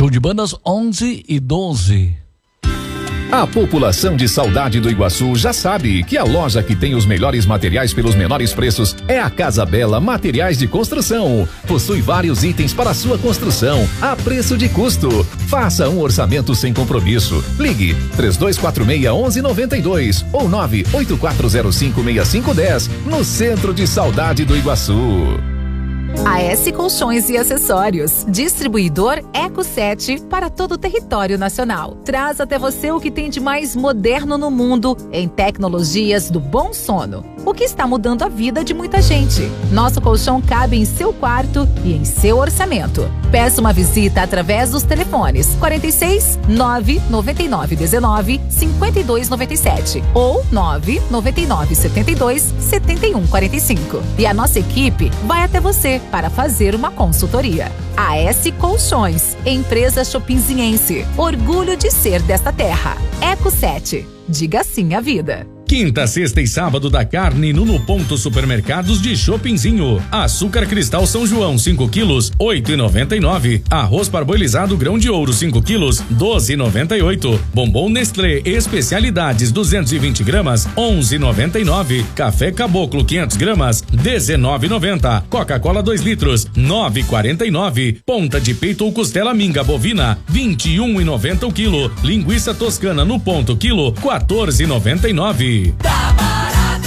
Show de bandas 11h12. A população de Saudade do Iguaçu já sabe que a loja que tem os melhores materiais pelos menores preços é a Casa Bela Materiais de Construção. Possui vários itens para sua construção a preço de custo. Faça um orçamento sem compromisso. Ligue 3246-1192 ou 98405-6510 no centro de Saudade do Iguaçu. AS Colchões e Acessórios, distribuidor Eco 7 para todo o território nacional. Traz até você o que tem de mais moderno no mundo em tecnologias do bom sono, o que está mudando a vida de muita gente. Nosso colchão cabe em seu quarto e em seu orçamento. Peça uma visita através dos telefones 46 999 19 52 97 ou 999 72 71 45. E a nossa equipe vai até você para fazer uma consultoria. AS Colchões, empresa chopinziense, orgulho de ser desta terra. Eco 7, diga sim à vida. Quinta, sexta e sábado da carne no Ponto Supermercados de Chopinzinho. Açúcar Cristal São João 5 quilos, 8,99. Arroz parboilizado grão de ouro 5 quilos, 12,98. Bombom Nestlé Especialidades 220 gramas, 11,99. Café Caboclo 500 gramas, 19,90. Coca-Cola 2 litros, 9,49. Ponta de peito ou costela minga bovina, 21,90 o quilo. Linguiça toscana no ponto quilo, 14,99. Tá barato,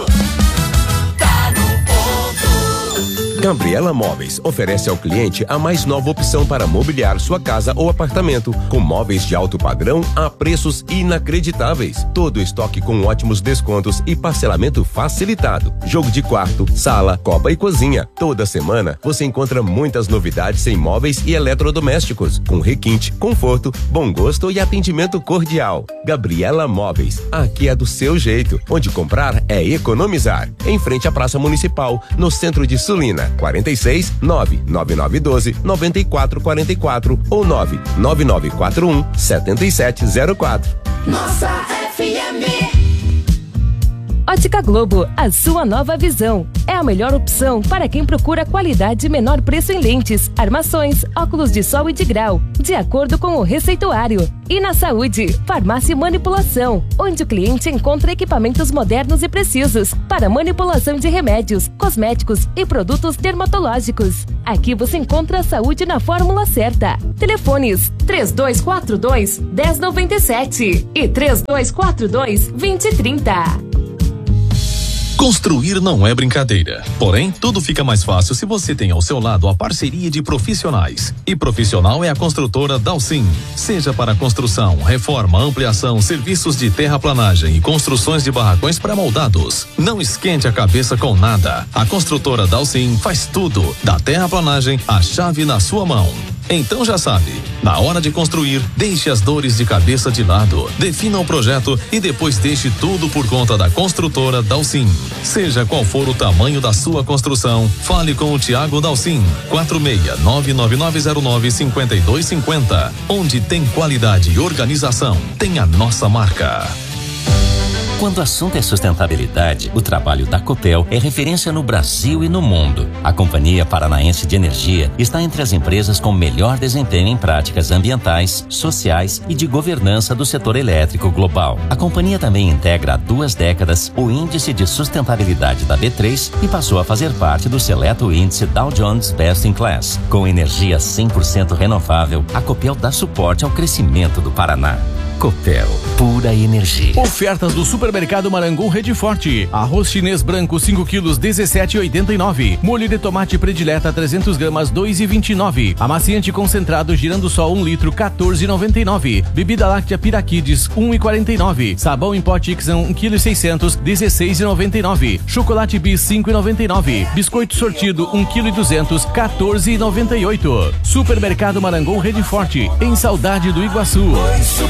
tá no ponto. Gabriela Móveis oferece ao cliente a mais nova opção para mobiliar sua casa ou apartamento, com móveis de alto padrão a preços inacreditáveis. Todo estoque com ótimos descontos e parcelamento facilitado. Jogo de quarto, sala, copa e cozinha. Toda semana você encontra muitas novidades em móveis e eletrodomésticos, com requinte, conforto, bom gosto e atendimento cordial. Gabriela Móveis, aqui é do seu jeito. Onde comprar é economizar. Em frente à Praça Municipal, no centro de Sulina. 46 99912 9444 ou 99941 7704. Nossa FM. Ótica Globo, a sua nova visão. É a melhor opção para quem procura qualidade e menor preço em lentes, armações, óculos de sol e de grau, de acordo com o receituário. E na saúde, farmácia e manipulação, onde o cliente encontra equipamentos modernos e precisos para manipulação de remédios, cosméticos e produtos dermatológicos. Aqui você encontra a saúde na fórmula certa. Telefones 3242-1097 e 3242-2030. Construir não é brincadeira. Porém, tudo fica mais fácil se você tem ao seu lado a parceria de profissionais. E profissional é a construtora Dalcin. Seja para construção, reforma, ampliação, serviços de terraplanagem e construções de barracões pré-moldados. Não esquente a cabeça com nada. A construtora Dalcin faz tudo. Da terraplanagem, a chave na sua mão. Então já sabe, na hora de construir, deixe as dores de cabeça de lado, defina o projeto e depois deixe tudo por conta da construtora Dalcin. Seja qual for o tamanho da sua construção, fale com o Thiago Dalcin, 46-99909-5250. Onde tem qualidade e organização, tem a nossa marca. Quando o assunto é sustentabilidade, o trabalho da Copel é referência no Brasil e no mundo. A Companhia Paranaense de Energia está entre as empresas com melhor desempenho em práticas ambientais, sociais e de governança do setor elétrico global. A companhia também integra há 2 décadas o Índice de Sustentabilidade da B3 e passou a fazer parte do seleto índice Dow Jones Best in Class. Com energia 100% renovável, a Copel dá suporte ao crescimento do Paraná. Copel, pura energia. Ofertas do Supermercado Marangon Rede Forte. Arroz chinês branco 5 quilos 17,89. Molho de tomate predileta 300 gramas 2,29. Amaciante concentrado girando sol 1 litro 14,99. Bebida láctea Piraquides 1,49. Sabão em pó Tixan 1 kg 600 16,99. Chocolate Bis 5,99. Biscoito sortido 1 kg 200 14,98. Supermercado Marangon Rede Forte, em Saudade do Iguaçu.